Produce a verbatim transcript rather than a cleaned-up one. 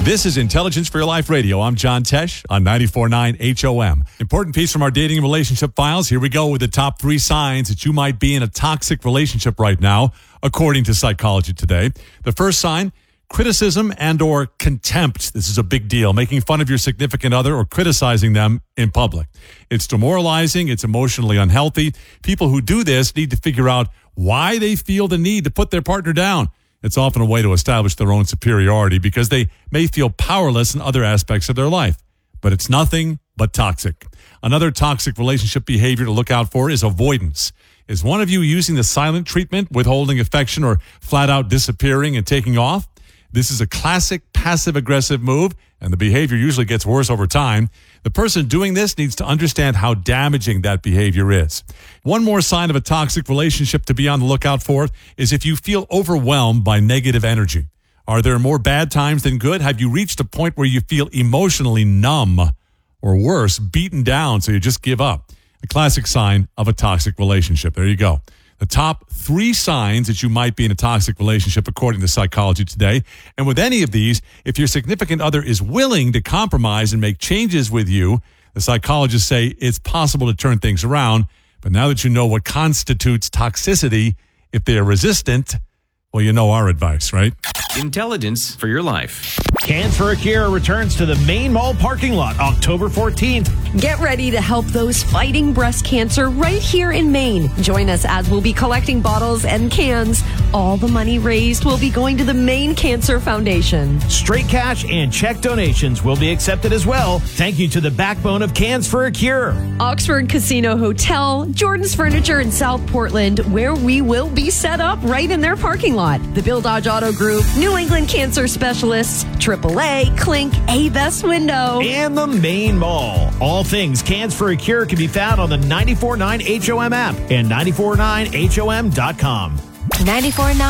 This is Intelligence for Your Life Radio. I'm John Tesh on ninety-four point nine H O M. Important piece from our dating and relationship files. Here we go with the top three signs that you might be in a toxic relationship right now, according to Psychology Today. The first sign, criticism and or contempt. This is a big deal. Making fun of your significant other or criticizing them in public. It's demoralizing. It's emotionally unhealthy. People who do this need to figure out why they feel the need to put their partner down. It's often a way to establish their own superiority because they may feel powerless in other aspects of their life. But it's nothing but toxic. Another toxic relationship behavior to look out for is avoidance. Is one of you using the silent treatment, withholding affection, or flat out disappearing and taking off? This is a classic passive-aggressive move, and the behavior usually gets worse over time. The person doing this needs to understand how damaging that behavior is. One more sign of a toxic relationship to be on the lookout for is if you feel overwhelmed by negative energy. Are there more bad times than good? Have you reached a point where you feel emotionally numb or worse, beaten down so you just give up? A classic sign of a toxic relationship. There you go. The top three signs that you might be in a toxic relationship according to Psychology Today. And with any of these, if your significant other is willing to compromise and make changes with you, the psychologists say it's possible to turn things around. But now that you know what constitutes toxicity, if they are resistant, well, you know our advice, right? Intelligence for your life. Cans for a Cure returns to the main mall parking lot October fourteenth. Get ready to help those fighting breast cancer right here in Maine. Join us as we'll be collecting bottles and cans. All the money raised will be going to the Maine Cancer Foundation. Straight cash and check donations will be accepted as well. Thank you to the backbone of Cans for a Cure. Oxford Casino Hotel, Jordan's Furniture in South Portland, where we will be set up right in their parking lot. The Bill Dodge Auto Group, New England Cancer Specialists, triple A, Clink, A-Best Window, and the main mall. All things Cans for a Cure can be found on the ninety-four point nine H O M app and ninety-four point nine H O M dot com. ninety-four point nine